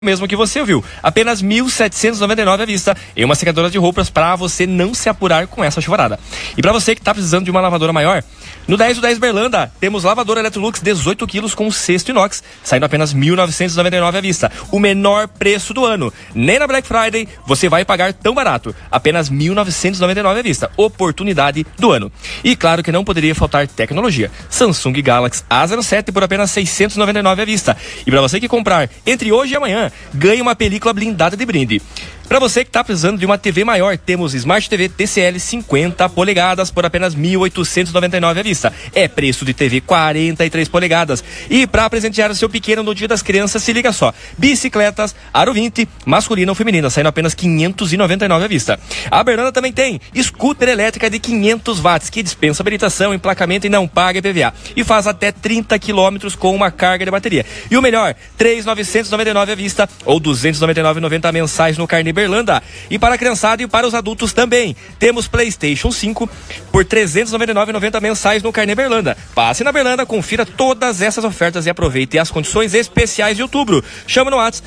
mesmo que você ouviu, apenas R$ 1.799 à vista em uma secadora de roupas para você não se apurar com essa chuvarada. E para você que tá precisando de uma lavadora maior, no 10 do 10 Berlanda temos lavadora Electrolux 18 quilos com cesto inox, saindo apenas R$ 1.999 à vista, o menor preço do ano. Nem na Black Friday você vai pagar tão barato, apenas R$ 1.999 à vista, oportunidade do ano. E claro que não poderia faltar tecnologia, Samsung Galaxy A07 por apenas R$ 699 à vista. E para você que comprar entre hoje e amanhã, ganhe uma película blindada de brinde. Para você que está precisando de uma TV maior, temos Smart TV TCL 50 polegadas por apenas R$ 1.899 à vista. É preço de TV 43 polegadas. E para presentear o seu pequeno no Dia das Crianças, se liga só. Bicicletas Aro 20, masculina ou feminina, saindo apenas R$ 599 à vista. A Berlanda também tem scooter elétrica de 500 watts, que dispensa habilitação, emplacamento e não paga IPVA. E faz até 30 quilômetros com uma carga de bateria. E o melhor, R$ 3.999 à vista ou R$ 299,90 mensais no Carnê Berlanda. E para a criançada e para os adultos também, temos PlayStation 5 por R$ 399,90 mensais no Carnê Berlanda. Passe na Berlanda, confira todas essas ofertas e aproveite as condições especiais de outubro. Chama no WhatsApp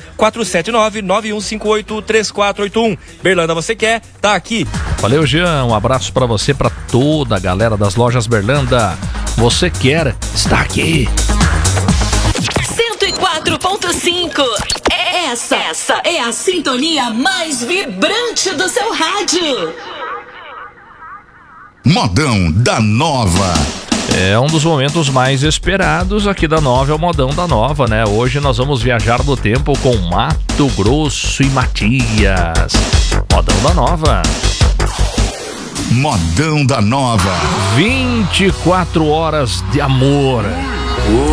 479-9158-3481. Berlanda você quer, tá aqui. Valeu, Jean, um abraço pra você, pra toda a galera das lojas Berlanda. Você quer, está aqui. 104.5. Essa é a sintonia mais vibrante do seu rádio. Modão da Nova. É um dos momentos mais esperados aqui da Nova, é o Modão da Nova, né? Hoje nós vamos viajar no tempo com Mato Grosso e Matias. Modão da Nova. Modão da Nova. 24 horas de amor.